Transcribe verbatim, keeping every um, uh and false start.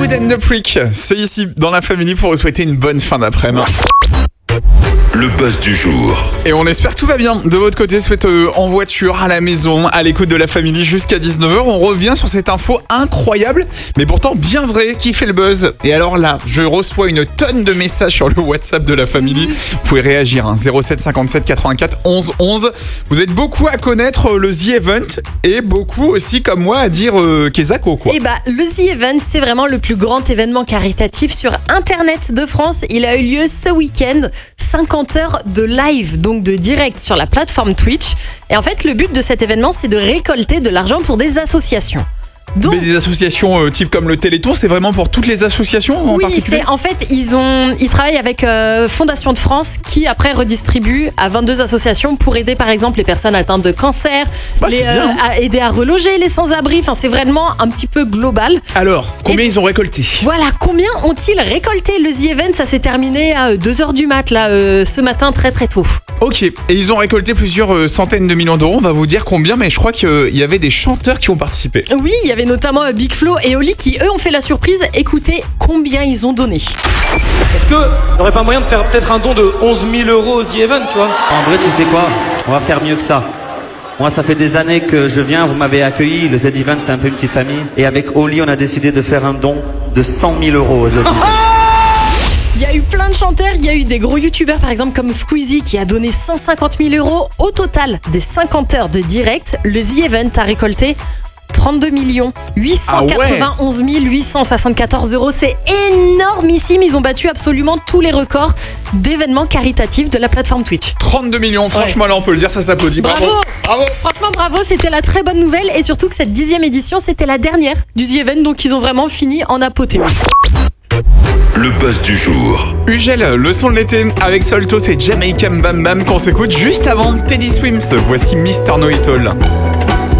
Good and the Prick, c'est ici dans la famille pour vous souhaiter une bonne fin d'après-midi. Le buzz du jour. Et on espère que tout va bien de votre côté, soit euh, en voiture, à la maison, à l'écoute de la famille jusqu'à dix-neuf heures. On revient sur cette info incroyable, mais pourtant bien vraie, qui fait le buzz. Et alors là, je reçois une tonne de messages sur le WhatsApp de la famille. Vous pouvez réagir, hein, zéro sept cinquante-sept quatre-vingt-quatre onze onze. Vous êtes beaucoup à connaître le The Event et beaucoup aussi comme moi à dire euh, Kezako quoi. Et bah le The Event, c'est vraiment le plus grand événement caritatif sur Internet de France. Il a eu lieu ce week-end. cinquante heures de live, donc de direct sur la plateforme Twitch. Et en fait, le but de cet événement, c'est de récolter de l'argent pour des associations. Donc, mais des associations euh, type comme le Téléthon, c'est vraiment pour toutes les associations en oui, particulier. c'est en fait ils ont ils travaillent avec euh, Fondation de France qui après redistribue à vingt-deux associations pour aider par exemple les personnes atteintes de cancer, Bah, les, c'est bien, hein. à aider à reloger les sans-abri. Enfin, c'est vraiment un petit peu global. Alors, combien Et- ils ont récolté? Voilà, combien ont-ils récolté? Le The Event, ça s'est terminé à deux heures du mat là euh, ce matin très très tôt. Ok, et ils ont récolté plusieurs euh, centaines de millions d'euros. On va vous dire combien, mais je crois qu'il euh, y avait des chanteurs qui ont participé. Oui, il y avait notamment euh, Big Flo et Oli qui eux ont fait la surprise. Écoutez combien ils ont donné. Est-ce que y aurait pas moyen de faire peut-être un don de onze mille euros au The Event, tu vois? En vrai, tu sais quoi? On va faire mieux que ça. Moi, ça fait des années que je viens, vous m'avez accueilli. Le Z-Event, c'est un peu une petite famille. Et avec Oli, on a décidé de faire un don de cent mille euros au Z-Event. Il y a eu plein de chanteurs, il y a eu des gros youtubeurs par exemple comme Squeezie qui a donné cent cinquante mille euros. Au total des cinquante heures de direct, le The Event a récolté trente-deux millions huit cent quatre-vingt-onze mille huit cent soixante-quatorze euros. C'est énormissime, ils ont battu absolument tous les records d'événements caritatifs de la plateforme Twitch. trente-deux millions, franchement là on peut le dire, ça s'applaudit. Bravo. Bravo. Franchement bravo, c'était la très bonne nouvelle et surtout que cette dixième édition c'était la dernière du The Event, donc ils ont vraiment fini en apothéose. Le buzz du jour. Ugel, le son de l'été avec Soltos et Jamaican Bam Bam qu'on s'écoute juste avant Teddy Swims. Voici Mister Know It All.